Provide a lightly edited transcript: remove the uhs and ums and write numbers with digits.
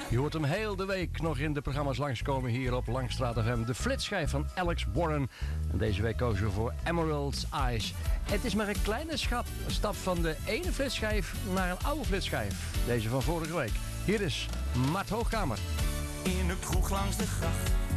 Je hoort hem heel de week nog in de programma's langskomen hier op Langstraat FM. De flitsschijf van Alex Warren. En deze week kozen we voor Emerald's Eyes. Het is maar een kleine stap van de ene flitsschijf naar een oude flitsschijf. Deze van vorige week. Hier is Mart Hoogkamer. In de kroeg langs de gracht